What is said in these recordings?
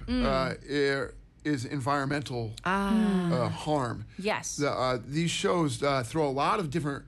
is environmental harm. Yes. These shows throw a lot of different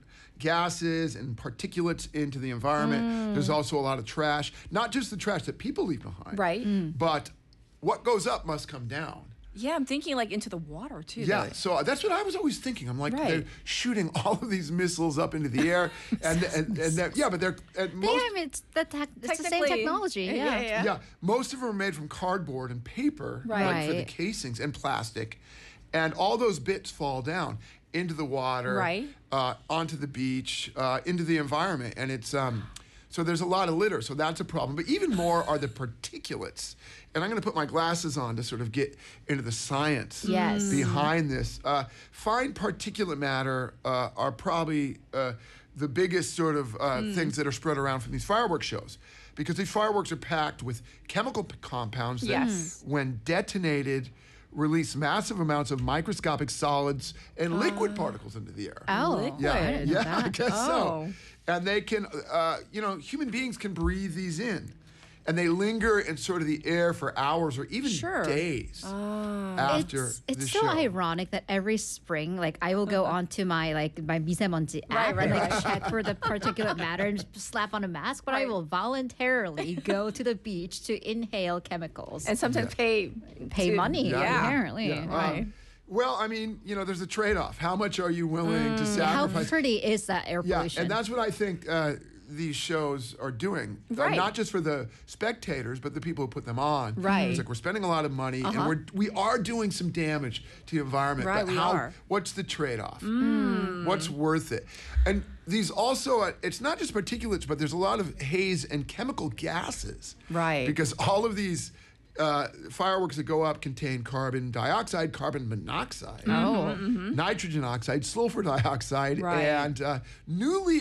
gases and particulates into the environment. There's also a lot of trash, not just the trash that people leave behind, Right. but what goes up must come down. Yeah, I'm thinking like into the water too. Yeah, so that's what I was always thinking. I'm like, Right. they're shooting all of these missiles up into the air, and but they're I mean, it's the same Technically, technology. Yeah. yeah, most of them are made from cardboard and paper, Right. like for the Right. casings, and plastic, and all those bits fall down into the water, Right. Onto the beach, into the environment, and it's so there's a lot of litter, so that's a problem. But even more are the particulates, and I'm going to put my glasses on to sort of get into the science Yes. behind this. Fine particulate matter are probably the biggest sort of things that are spread around from these fireworks shows, because these fireworks are packed with chemical compounds that, Yes. when detonated, release massive amounts of microscopic solids and liquid particles into the air. Oh, Liquid. Yeah, I didn't know yeah, I that. guess so. Oh. And they can, human beings can breathe these in, and they linger in sort of the air for hours or even Sure. days after It's the so show. ironic that every spring, like I will go onto my 미세먼지 app Right, and like right. check for the particulate matter and just slap on a mask, but I Right. will voluntarily go to the beach to inhale chemicals And sometimes pay money. Yeah. Apparently. Yeah. Right. Well, I mean, there's a trade-off. How much are you willing to How sacrifice? pretty is that air Yeah, pollution? and that's what I think these shows are doing. Right. Not just for the spectators, but the people who put them on. Right. It's like we're spending a lot of money, and we are doing some damage to the environment. Right, but we are. what's the trade-off? What's worth it? And these also, it's not just particulates, but there's a lot of haze and chemical gases. Right. Because all of these fireworks that go up contain carbon dioxide, carbon monoxide, nitrogen oxide, sulfur dioxide, Right. and newly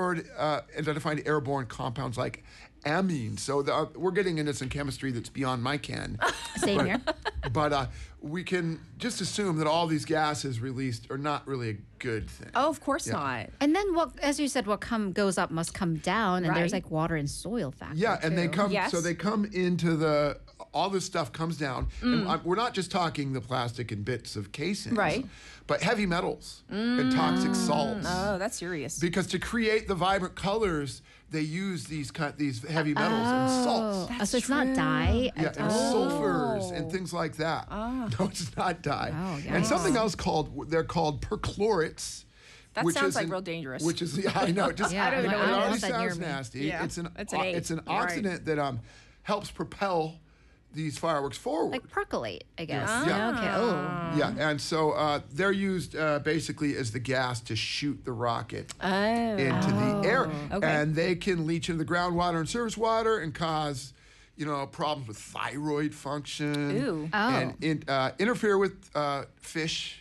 identified airborne compounds like amine. So we're getting into some chemistry that's beyond my ken. Same here. But we can just assume that all these gases released are not really a good thing. Oh, of course Yeah. not. And then as you said, what goes up must come down, and there's Right. like water and soil factor. Yeah, and they too. come. Yes. So they come into all this stuff comes down, and we're not just talking the plastic and bits of casings, Right. but heavy metals and toxic salts. Oh, that's serious. Because to create the vibrant colors, they use these heavy metals and salts. Oh, so it's not dye. Yeah, and sulfurs and things like that. No, it's not dye. Oh, And yikes. something else they're called perchlorates. That which sounds is like real dangerous. Which is, yeah, I know. Just, Yeah, I don't it know. I don't already want that near sounds me. nasty. Yeah, It's an it's an A. it's an Right. oxidant that helps propel these fireworks forward. Like percolate, I guess. Yeah. Okay. Oh. Yeah, and so they're used basically as the gas to shoot the rocket into the air. okay. And they can leach into the groundwater and surface water and cause, problems with thyroid function. Ooh. And interfere with fish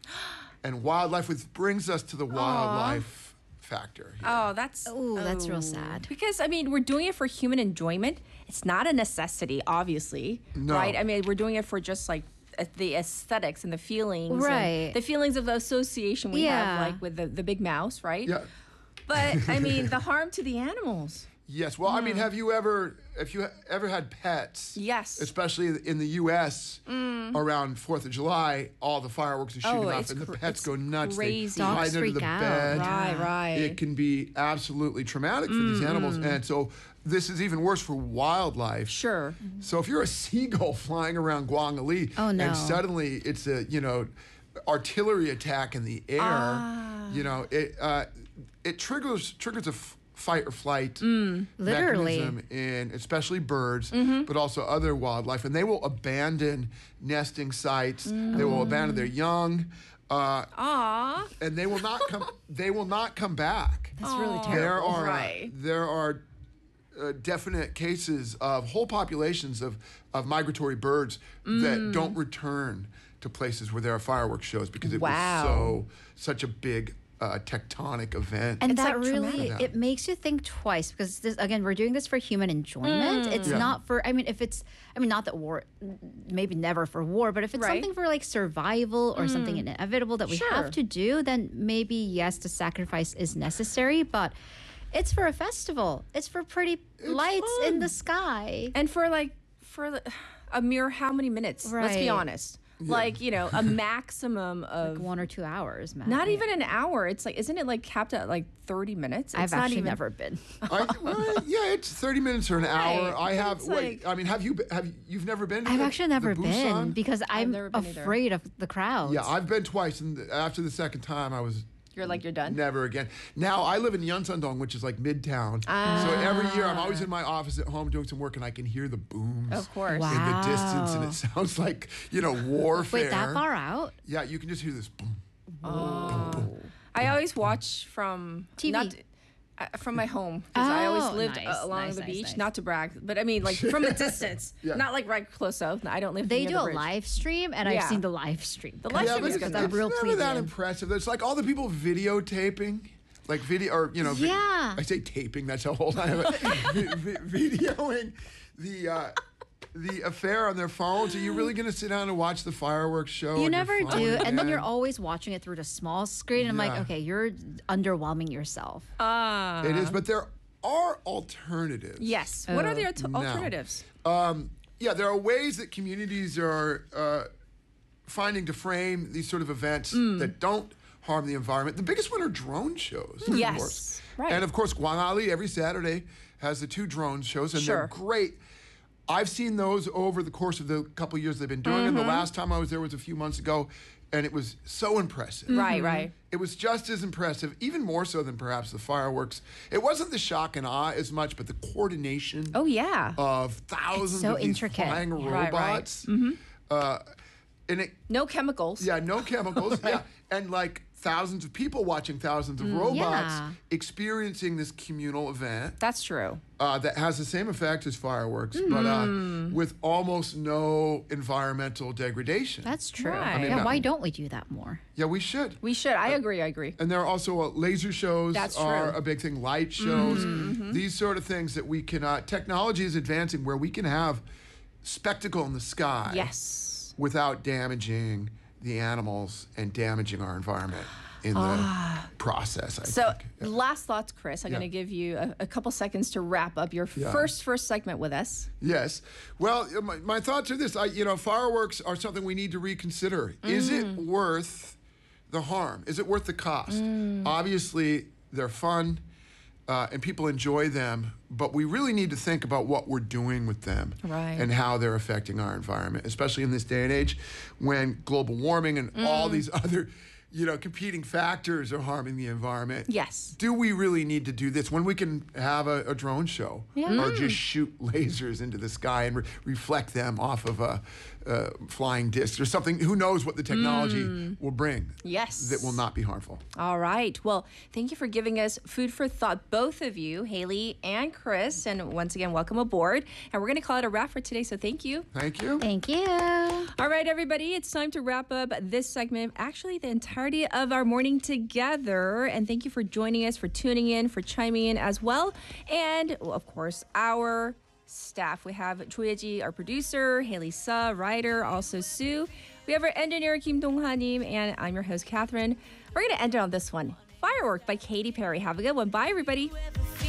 and wildlife, which brings us to the wildlife factor here. Oh, that's Real sad. Because we're doing it for human enjoyment. It's not a necessity, obviously. No. Right? I mean, we're doing it for just like the aesthetics and the feelings. and Right. the feelings of the association we have, Yeah. like with the big mouse, right? Yeah. But the harm to the animals. Yes. Well, I mean, have you ever had pets? Yes. Especially in the U.S. Around 4th of July, all the fireworks are shooting Oh, off, it's and the cr- pets it's go nuts. crazy. They hide Dogs under the freak out. bed. Right. It can be absolutely traumatic for these animals, and so this is even worse for wildlife. Sure. So if you're a seagull flying around Guangli, Oh, no. and suddenly it's a artillery attack in the air, it triggers a fight or flight Literally. mechanism in especially birds, but also other wildlife, and they will abandon nesting sites. They will abandon their young, Aw. and they will not come. They will not come back. That's really Aw. terrible. There are definite cases of whole populations of migratory birds that don't return to places where there are fireworks shows because it Wow. was such a big tectonic event. And It's that like really, traumatic. it makes you think twice because this, again, we're doing this for human enjoyment. It's Yeah. not for, not that war, maybe never for war, but if it's Right. something for like survival or something inevitable that we Sure. have to do, then maybe yes, the sacrifice is necessary, but it's for a festival. It's for pretty lights in the sky. And for a mere how many minutes? Let's be Right. honest. Like, a maximum of 1 or 2 hours, man. not even an hour. It's like, isn't it like capped at like 30 minutes? I've It's not actually even, never been. Yeah, it's 30 minutes or an hour. Right. I have. It's Wait, like- I mean, you've never been? To I've the- actually the never been Busan? because I'm never been either. afraid of the crowds. Yeah, I've been twice, and after the second time, I was. you're done. Never again. Now I live in Yeonsan-dong, which is like midtown. So every year I'm always in my office at home doing some work, and I can hear the booms Of course. in the distance, and Wow. it sounds like warfare. Wait, that far out? Yeah, you can just hear this boom. I always watch from TV. From my home because I always Oh, lived nice, along nice, the nice, beach. nice. Not to brag, but I mean like from a distance, Yeah. not like right close up. I don't live. They near do the a bridge. live stream, and I've Yeah. seen the live stream. The live Yeah, stream but is it's, good. I'm it's real never that plebeian. impressive. It's like all the people videotaping, like video or Yeah. I say taping. That's how old I am. Videoing the affair on their phones. Are you really going to sit down and watch the fireworks show? You on your never phone do, and then again? you're always watching it through the small screen. I'm like, Yeah. okay, you're underwhelming yourself. It is, but there are alternatives. Yes. What are the No. alternatives? Yeah, there are ways that communities are finding to frame these sort of events that don't harm the environment. The biggest one are drone shows, of Yes, course. right. And of course, Gwangali every Saturday has the 2 drone shows, and they're Sure. great. I've seen those over the course of the couple years they've been doing, and the last time I was there was a few months ago, and it was so impressive. Right. It was just as impressive, even more so than perhaps the fireworks. It wasn't the shock and awe as much, but the coordination Oh yeah. of thousands so of these intricate. flying Right, right. robots. And it, No chemicals. yeah, no chemicals. Yeah, and like thousands of people watching thousands of robots Yeah. experiencing this communal event That's true. that has the same effect as fireworks, but with almost no environmental degradation. That's true. Right. I mean, yeah, why don't we do that more? Yeah, we should. We should. I agree. And there are also laser shows That's are true. a big thing, light shows, these sort of things that we can, technology is advancing where we can have spectacle in the sky Yes. without damaging the animals and damaging our environment in the process, I So, think. Yeah. last thoughts, Chris. I'm Yeah. going to give you a couple seconds to wrap up your Yeah. first segment with us. Yes. Well, my thoughts are this. Fireworks are something we need to reconsider. Is it worth the harm? Is it worth the cost? Obviously, they're fun and people enjoy them, but we really need to think about what we're doing with them Right. and how they're affecting our environment, especially in this day and age when global warming and all these other competing factors are harming the environment. Yes. Do we really need to do this when we can have a drone show or just shoot lasers into the sky and reflect them off of a flying disc or something? Who knows what the technology will bring? Yes. That will not be harmful. All right. Well, thank you for giving us food for thought, both of you, Haley and Chris. And once again, welcome aboard. And we're going to call it a wrap for today. So thank you. Thank you. Thank you. All right, everybody, it's time to wrap up this segment, actually the entirety of our morning together. And thank you for joining us, for tuning in, for chiming in as well. And, well, of course, our staff. We have Choi Ye-ji, our producer, Haley Suh, writer, also Sue. We have our engineer, Kim Dong-ha-nim, and I'm your host, Catherine. We're going to end it on this one. Firework by Katy Perry. Have a good one. Bye, everybody.